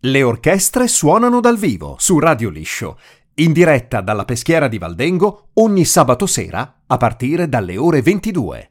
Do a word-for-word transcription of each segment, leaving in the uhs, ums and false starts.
Le orchestre suonano dal vivo su Radio Liscio, in diretta dalla Peschiera di Valdengo ogni sabato sera a partire dalle ore ventidue.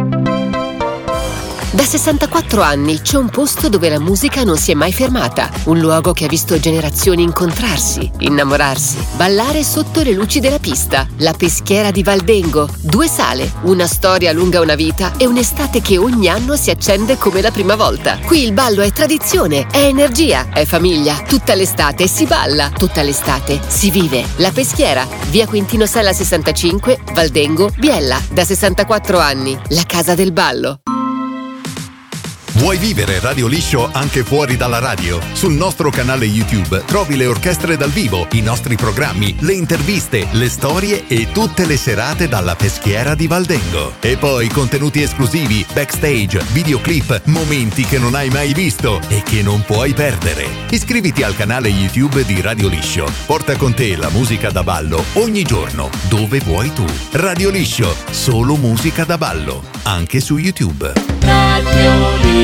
Da sessantaquattro anni c'è un posto dove la musica non si è mai fermata, un luogo che ha visto generazioni incontrarsi, innamorarsi, ballare sotto le luci della pista. La Peschiera di Valdengo, due sale, una storia lunga una vita e un'estate che ogni anno si accende come la prima volta. Qui il ballo è tradizione, è energia, è famiglia. Tutta l'estate si balla, tutta l'estate si vive. La Peschiera, via Quintino Sella sessantacinque, Valdengo, Biella. Da sessantaquattro anni, la casa del ballo. Vuoi vivere Radio Liscio anche fuori dalla radio? Sul nostro canale YouTube trovi le orchestre dal vivo, i nostri programmi, le interviste, le storie e tutte le serate dalla Peschiera di Valdengo. E poi contenuti esclusivi, backstage, videoclip, momenti che non hai mai visto e che non puoi perdere. Iscriviti al canale YouTube di Radio Liscio. Porta con te la musica da ballo ogni giorno, dove vuoi tu. Radio Liscio, solo musica da ballo, anche su YouTube. Radio Liscio.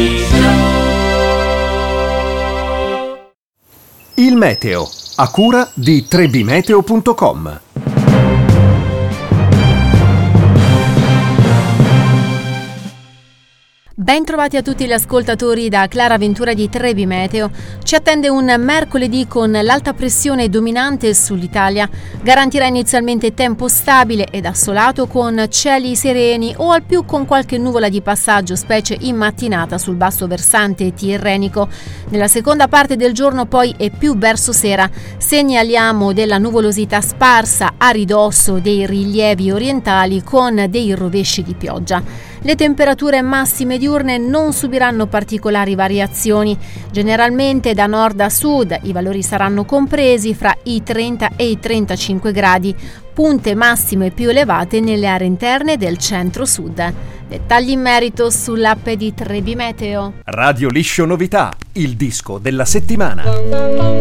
Il meteo, a cura di tre b meteo punto com. Ben trovati a tutti gli ascoltatori da Clara Ventura di tre B Meteo. Ci attende un mercoledì con l'alta pressione dominante sull'Italia. Garantirà inizialmente tempo stabile ed assolato con cieli sereni o al più con qualche nuvola di passaggio, specie in mattinata sul basso versante tirrenico. Nella seconda parte del giorno poi e più verso sera segnaliamo della nuvolosità sparsa a ridosso dei rilievi orientali con dei rovesci di pioggia. Le temperature massime diurne non subiranno particolari variazioni. Generalmente da nord a sud i valori saranno compresi fra i trenta e i trentacinque gradi, punte massime più elevate nelle aree interne del centro-sud. Dettagli in merito sull'app di tre B Meteo. Radio Liscio Novità, il disco della settimana.